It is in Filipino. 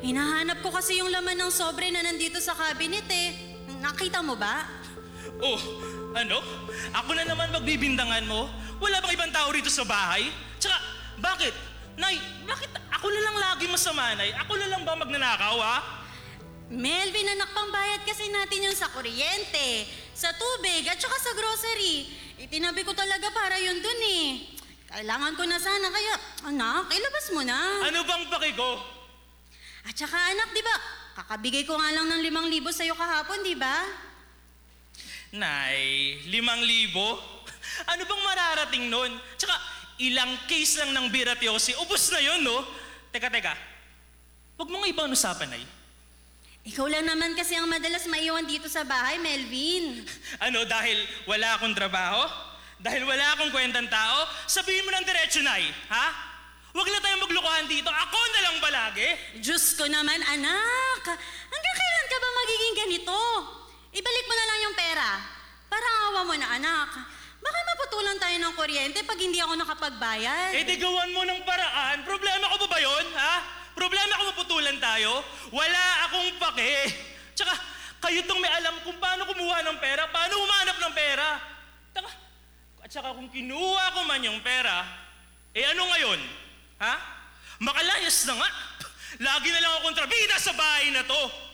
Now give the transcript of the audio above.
Hinahanap ko kasi yung laman ng sobre na nandito sa cabinet eh. Nakita mo ba? Oh, ano? Ako na naman magbibintangan mo? Wala bang ibang tao rito sa bahay? Tsaka, bakit? Nay, bakit ako na lang lagi masama, Nay? Ako na lang ba magnanakaw, ha? Melvin, anak, pangbayad kasi natin yung sa kuryente, sa tubig, at saka sa grocery. Itinabi ko talaga para yun dun eh. Kailangan ko na sana, kaya anak, ilabas mo na. Ano bang paki ko? At saka anak, di ba, kakabigay ko nga lang ng 5,000 sa'yo kahapon, di ba? Nay, 5,000? Ano bang mararating nun? Tsaka, ilang case lang ng biratyosi, ubos na yun, no? Teka. Huwag mo nga ibang usapan, Nay. Ikaw lang naman kasi ang madalas maiwan dito sa bahay, Melvin. Ano, dahil wala akong trabaho? Dahil wala akong kwentang tao? Sabihin mo ng diretso, Nay, ha? Huwag na tayong maglukuhan dito. Ako na lang balagi. Diyos ko naman, anak. Hanggang kailan ka ba magiging ganito? Ibalik mo na lang yung pera. Parang awa mo na, anak. Baka maputulan tayo ng kuryente pag hindi ako nakapagbayad. Eh di gawan mo ng paraan. Problema ko ba yun, ha? Problema ko maputulan tayo? Wala akong pake. Tsaka, kayo tong may alam kung paano kumuha ng pera, paano humanap ng pera. At saka kung kinuha ko man yung pera, eh ano ngayon? Ha? Makalayas na nga. Lagi na lang ako kontrabida sa bahay na to.